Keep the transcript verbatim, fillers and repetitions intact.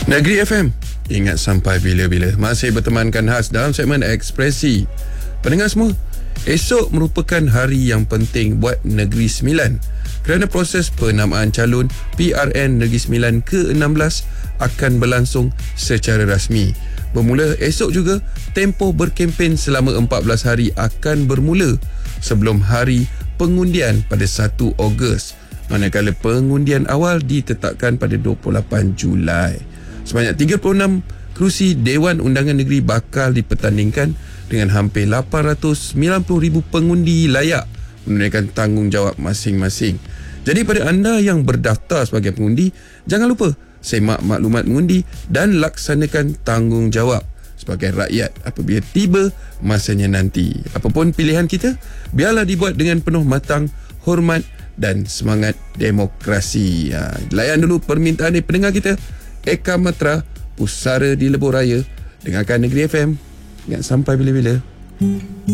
Negeri F M, ingat sampai bila-bila. Masih bertemankan khas dalam segmen Ekspresi. Pendengar semua, esok merupakan hari yang penting buat Negeri Sembilan kerana proses penamaan calon P R N Negeri Sembilan ke enam belas akan berlangsung secara rasmi. Bermula esok juga, tempoh berkempen selama empat belas hari akan bermula sebelum hari pengundian pada satu Ogos. Manakala pengundian awal ditetapkan pada dua puluh lapan Julai. Sebanyak tiga puluh enam kerusi Dewan Undangan Negeri bakal dipertandingkan dengan hampir lapan ratus sembilan puluh ribu pengundi layak menunaikan tanggungjawab masing-masing. Jadi pada anda yang berdaftar sebagai pengundi, jangan lupa semak maklumat mengundi dan laksanakan tanggungjawab sebagai rakyat apabila tiba masanya nanti. Apapun pilihan kita, biarlah dibuat dengan penuh matang, hormat dan semangat demokrasi. Ha, layan dulu permintaan ni pendengar kita. Eka Matra, Pusara di Lebuh Raya. Dengarkan Negeri F M. Ingat sampai bila-bila.